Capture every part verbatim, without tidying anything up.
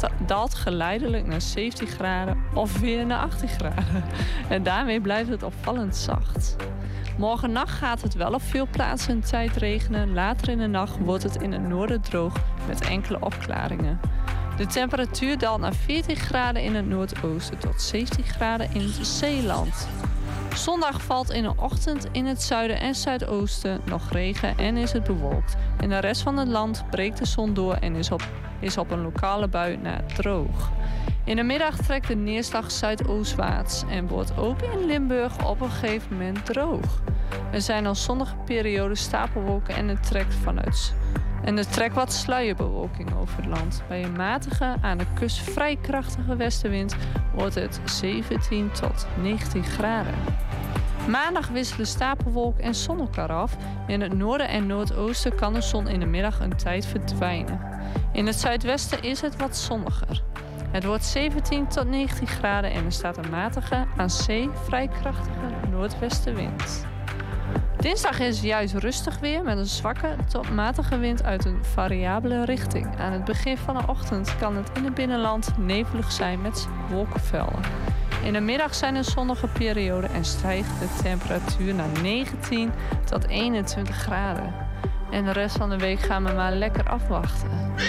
sta- daalt geleidelijk naar zeventien graden of weer naar achttien graden. En daarmee blijft het opvallend zacht. Morgennacht gaat het wel op veel plaatsen een tijd regenen. Later in de nacht wordt het in het noorden droog met enkele opklaringen. De temperatuur daalt naar veertien graden in het noordoosten tot zeventien graden in het Zeeland. Zondag valt in de ochtend in het zuiden en zuidoosten nog regen en is het bewolkt. In de rest van het land breekt de zon door en is op, is op een lokale bui na droog. In de middag trekt de neerslag zuidoostwaarts en wordt ook in Limburg op een gegeven moment droog. Er zijn al zonnige perioden stapelwolken en het trekt vanuit... En er trekt wat sluierbewolking over het land. Bij een matige, aan de kust vrij krachtige westenwind wordt het zeventien tot negentien graden. Maandag wisselen stapelwolk en zon elkaar af. In het noorden en noordoosten kan de zon in de middag een tijd verdwijnen. In het zuidwesten is het wat zonniger. Het wordt zeventien tot negentien graden en er staat een matige, aan zee vrij krachtige noordwestenwind. Dinsdag is juist rustig weer met een zwakke tot matige wind uit een variabele richting. Aan het begin van de ochtend kan het in het binnenland nevelig zijn met wolkenvelden. In de middag zijn er zonnige perioden en stijgt de temperatuur naar negentien tot eenentwintig graden. En de rest van de week gaan we maar lekker afwachten.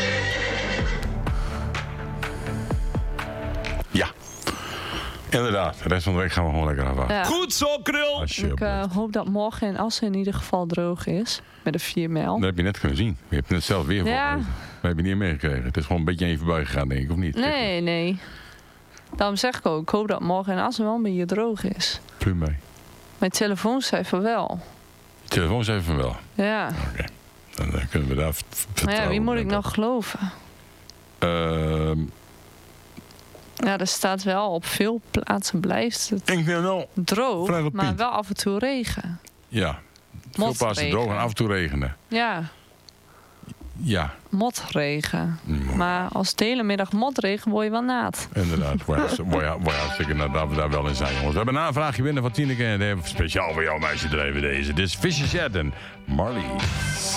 Ja. Inderdaad, de rest van de week gaan we gewoon lekker afwachten. Ja. Goed zo, Krul! Ik uh, hoop dat morgen in Assen in ieder geval droog is. Met de vier mijl. Dat heb je net kunnen zien. Je hebt het net zelf weer Ja. voor. Dat heb je niet meegekregen. Het is gewoon een beetje even voorbij gegaan, denk ik, of niet? Nee, nee. Daarom zeg ik ook, ik hoop dat morgen in Assen wel een beetje droog is. Pluim mee. Mijn telefoon zei van wel. Je telefoon zei van wel. Ja. Oké. Okay. Dan, dan kunnen we daar v- vertrouwen. Maar ja, wie moet ik op. nog geloven? Ehm, Ja, er staat wel op veel plaatsen blijft het ik denk nou, droog, Vrij op maar Piet. wel af en toe regen. ja. Veel Motregen. plaatsen droog en af en toe regenen. Ja, Ja, motregen. Mm. Maar als de hele middag motregen word je wel naad. inderdaad. Word je, word je, word je hartstikke nadat dat we daar wel in zijn, jongens. We hebben een aanvraagje binnen van Tineke en die hebben we speciaal voor jou, meisje, er even deze. Dit is Fisher Shed en Marley.